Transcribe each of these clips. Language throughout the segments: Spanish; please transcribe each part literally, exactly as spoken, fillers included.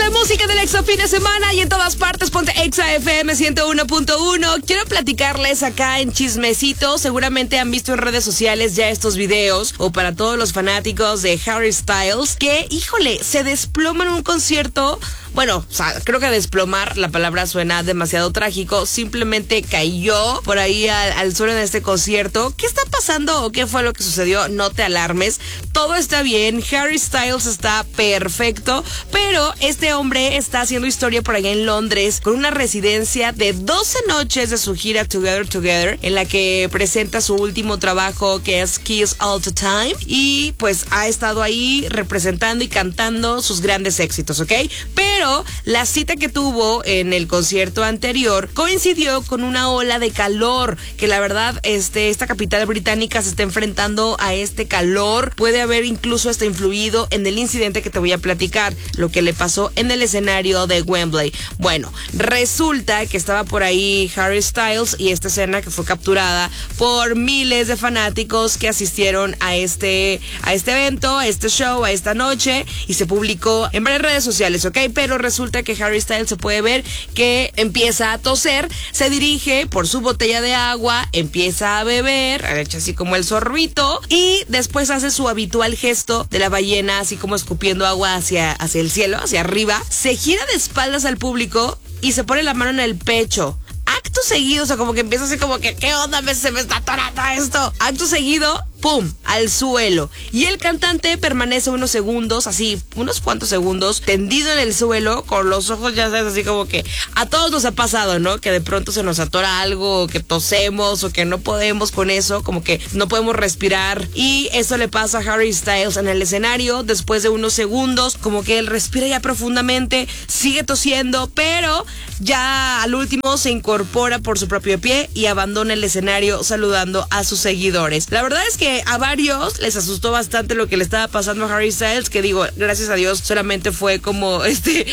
de música del Exa fin de semana y en todas partes ponte Exa F M ciento uno punto uno. Quiero platicarles acá en Chismecito. Seguramente han visto en redes sociales ya estos videos, o para todos los fanáticos de Harry Styles, que, híjole, se desploma en un concierto. Bueno, o sea, creo que desplomar, la palabra suena demasiado trágico. Simplemente cayó por ahí al, al suelo en este concierto. ¿Qué está pasando o qué fue lo que sucedió? No te alarmes. Todo está bien. Harry Styles está perfecto. Pero este hombre está haciendo historia por allá en Londres con una residencia de doce noches de su gira Together Together, en la que presenta su último trabajo, que es Kiss All the Time. Y pues ha estado ahí representando y cantando sus grandes éxitos, ¿ok? Pero la cita que tuvo en el concierto anterior coincidió con una ola de calor, que la verdad este, esta capital británica se está enfrentando a este calor. Puede haber incluso hasta influido en el incidente que te voy a platicar, lo que le pasó en el escenario de Wembley. Bueno, resulta que estaba por ahí Harry Styles y esta escena que fue capturada por miles de fanáticos que asistieron a este, a este evento, a este show, a esta noche, y se publicó en varias redes sociales, ¿ok? Pero resulta que Harry Styles se puede ver que empieza a toser, se dirige por su botella de agua, empieza a beber, echa así como el sorbito, y después hace su habitual gesto de la ballena, así como escupiendo agua hacia, hacia el cielo, hacia arriba, se gira de espaldas al público y se pone la mano en el pecho. Acto seguido, o sea, como que empieza así como que, ¿qué onda? Se me está atorando esto. Acto seguido, ¡pum!, al suelo. Y el cantante permanece unos segundos, así, unos cuantos segundos, tendido en el suelo, con los ojos, ya sabes, así como que a todos nos ha pasado, ¿no? Que de pronto se nos atora algo, o que tosemos, o que no podemos con eso, como que no podemos respirar. Y eso le pasa a Harry Styles en el escenario. Después de unos segundos, como que él respira ya profundamente, sigue tosiendo, pero ya al último se incorpora por su propio pie y abandona el escenario saludando a sus seguidores. La verdad es que a varios les asustó bastante lo que le estaba pasando a Harry Styles, que digo, gracias a Dios solamente fue como este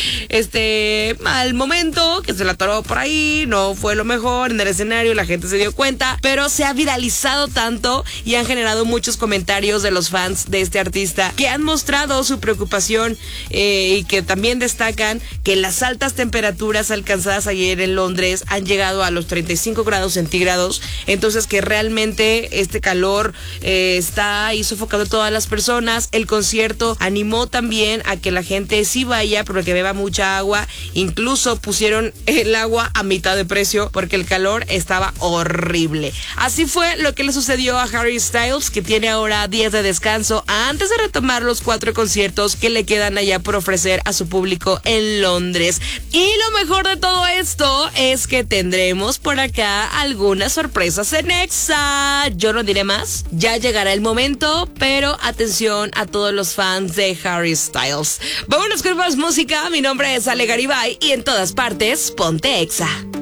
este mal momento, que se la atoró por ahí, no fue lo mejor en el escenario, la gente se dio cuenta, pero se ha viralizado tanto y han generado muchos comentarios de los fans de este artista que han mostrado su preocupación eh, y que también destacan que las altas temperaturas alcanzadas ayer en Londres han llegado a los treinta y cinco grados centígrados, entonces que realmente este calor eh, está ahí sofocando a todas las personas. El concierto animó también a que la gente sí vaya, pero que beba mucha agua. Incluso pusieron el agua a mitad de precio porque el calor estaba horrible. Así fue lo que le sucedió a Harry Styles, que tiene ahora días de descanso antes de retomar los cuatro conciertos que le quedan allá por ofrecer a su público en Londres. Y lo mejor de todo esto es que tendremos por acá algunas sorpresas en Exa. Yo no diré más, ya llegará el momento, pero atención a todos los fans de Harry Styles. Vámonos con más música. Mi nombre es Ale Garibay y en todas partes ponte Exa.